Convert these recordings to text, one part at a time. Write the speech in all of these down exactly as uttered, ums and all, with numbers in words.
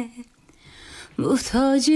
محتاجی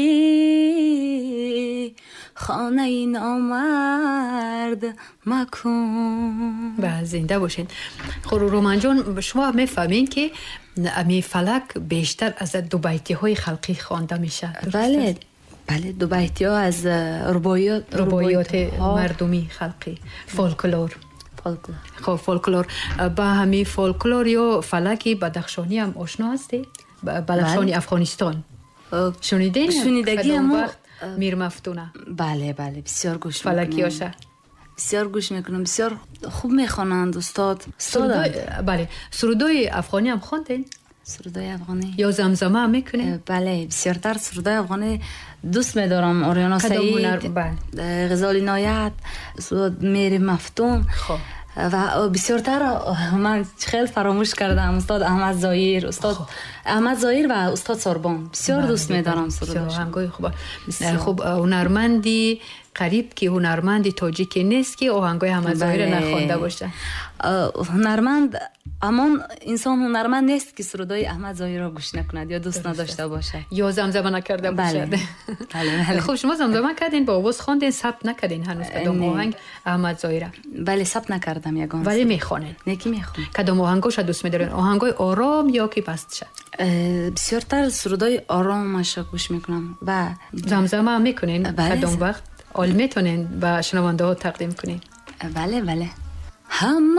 داری خانه این آمرد مکن. و زنده باشین. خب رومان جان شما میفهمین که امی فلک بیشتر از دو بیتی های خلقی خوانده میشه؟ بله بله، دو بیتی ها از رباعیات رباعیات مردمی خلقی، فولکلور. فولکلور. خب فولکلور، با همی فولکلور یا فلکی بدخشانی هم آشنا هستی؟ بدخشانی افغانستان شنیدین؟ شنیدگی هم میر مفتونه. بله بله، بسیار گوش میکنم. فلکیاشه بسیار گوش میکنم، بسیار خوب میخوانند استاد. سرودای بله، سرودای افغانی هم خواندین؟ سرودای افغانی یا زمزمه هم میکنین؟ بله، بسیارتر سرودای افغانی دوست میدارم. آریانا سعید، غزال عنایت، میر مفتون. خب و بسیارتر من خیلی فراموش کردم استاد احمد ظاهر، استاد احمد ظاهر و استاد ساربان. بسیار دوست میدارم سروداشون. آهنگای خوبه. خب هنرمندی قریب که هنرمندی تاجیکی نیست که آهنگای احمد ظاهر نخوانده باشه. هنرمند اما انسان هنرمند نیست که سرودای احمد ظاهر را گوش نکند یا دوست نداشته باشه یا زمزمه نکرده باشه. بله. بله بله. خب شما زمزمه کردین، با آواز خواندین، ثبت نکردین هنوز کدام آهنگ احمد ظاهر؟ بله ثبت نکردم یگان. ولی میخوانین؟ نکی میخوام. کدام آهنگاش دوست می‌دارین؟ آهنگای آرام یا که پست شه؟ بسیارتر سرودای آرامش گوش میکنم. و زمزمه هم میکنین؟ کدام وقت؟ آل میتونین به شنونده ها تقدیم کنین؟ بله بله. هم